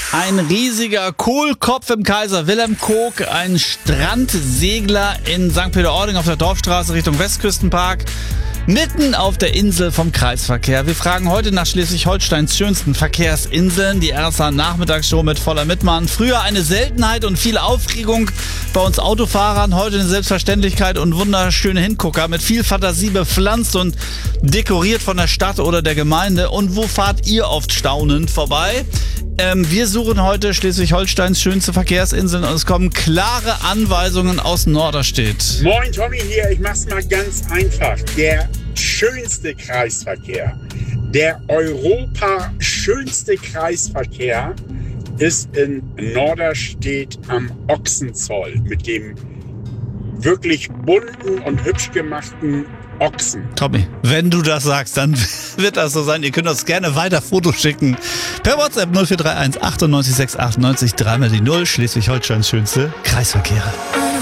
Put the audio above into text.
Ein riesiger Kohlkopf im Kaiser Wilhelm Kog, ein Strandsegler in St. Peter-Ording auf der Dorfstraße Richtung Westküstenpark, mitten auf der Insel vom Kreisverkehr. Wir fragen heute nach Schleswig-Holsteins schönsten Verkehrsinseln. Die RSA Nachmittagsshow mit voller Mitmachen. Früher eine Seltenheit und viel Aufregung bei uns Autofahrern. Heute eine Selbstverständlichkeit und wunderschöne Hingucker mit viel Fantasie bepflanzt und dekoriert von der Stadt oder der Gemeinde. Und wo fahrt ihr oft staunend vorbei? Wir suchen heute Schleswig-Holsteins schönste Verkehrsinseln und es kommen klare Anweisungen aus Norderstedt. Moin, Tommy hier. Ich mach's mal ganz einfach. Der schönste Kreisverkehr, der Europa schönste Kreisverkehr ist in Norderstedt am Ochsenzoll mit dem wirklich bunten und hübsch gemachten Ochsen. Tommy, wenn du das sagst, dann wird das so sein. Ihr könnt uns gerne weiter Fotos schicken. Per WhatsApp 0431 98 698 3 mal die 0. Schleswig-Holsteins schönste Kreisverkehre.